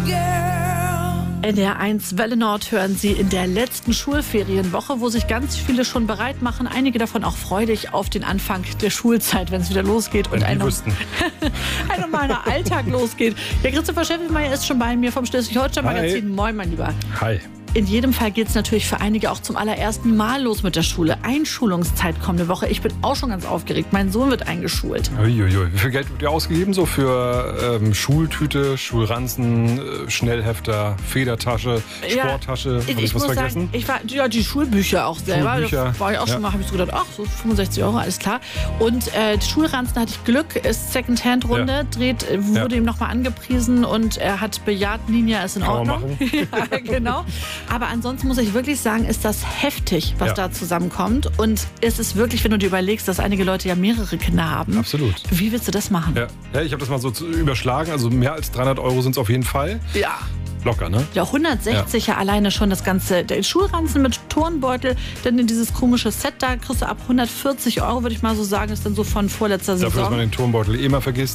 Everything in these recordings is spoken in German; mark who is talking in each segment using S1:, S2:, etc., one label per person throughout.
S1: NDR 1 Welle Nord hören Sie in der letzten Schulferienwoche, wo sich ganz viele schon bereit machen. Einige davon auch freudig auf den Anfang der Schulzeit, wenn es wieder losgeht und ein normaler Alltag losgeht. Ja, Christopher Scheffelmeier ist schon bei mir vom Schleswig-Holstein-Magazin. Moin, mein Lieber.
S2: Hi.
S1: In jedem Fall geht es natürlich für einige auch zum allerersten Mal los mit der Schule. Einschulungszeit kommende Woche. Ich bin auch schon ganz aufgeregt. Mein Sohn wird eingeschult.
S2: Uiuiui. Wie viel Geld wird dir ausgegeben so für Schultüte, Schulranzen, Schnellhefter, Federtasche, Sporttasche? Habe ich was vergessen?
S1: Die Schulbücher auch selber.
S2: Schulbücher,
S1: da war ich auch schon mal, habe ich so gedacht, ach, so 65 €, alles klar. Und die Schulranzen hatte ich Glück, ist Second-Hand-Runde, wurde ihm nochmal angepriesen und er hat bejaht, Ninja ist in Ordnung. Ja, genau. Aber ansonsten muss ich wirklich sagen, ist das heftig, was da zusammenkommt. Und es ist wirklich, wenn du dir überlegst, dass einige Leute ja mehrere Kinder haben.
S2: Absolut.
S1: Wie willst du das machen?
S2: Ja, ich habe das mal so überschlagen. Also mehr als 300 € sind es auf jeden Fall.
S1: Ja.
S2: Locker, ne?
S1: Ja, 160 ja alleine schon das Ganze. Der Schulranzen mit Turnbeutel, dann in dieses komische Set da, kriegst du ab 140 €, würde ich mal so sagen, ist dann so von vorletzter Saison.
S2: Dafür, dass man den Turnbeutel mal vergisst.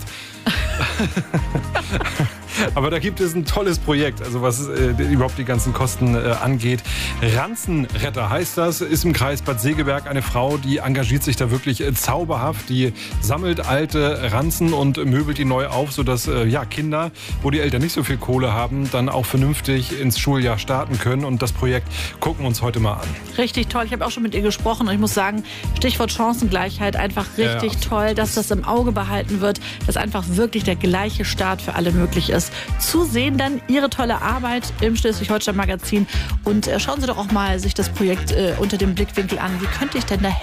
S2: Aber da gibt es ein tolles Projekt, also was überhaupt die ganzen Kosten angeht. Ranzenretter heißt das, ist im Kreis Bad Segeberg eine Frau, die engagiert sich da wirklich zauberhaft. Die sammelt alte Ranzen und möbelt die neu auf, sodass Kinder, wo die Eltern nicht so viel Kohle haben, dann auch vernünftig ins Schuljahr starten können. Und das Projekt gucken wir uns heute mal an.
S1: Richtig toll. Ich habe auch schon mit ihr gesprochen und ich muss sagen, Stichwort Chancengleichheit, einfach richtig toll, dass das im Auge behalten wird, dass einfach wirklich der gleiche Start für alle möglich ist. Zu sehen dann ihre tolle Arbeit im Schleswig-Holstein-Magazin und schauen Sie doch auch mal sich das Projekt unter dem Blickwinkel an. Wie könnte ich denn da helfen?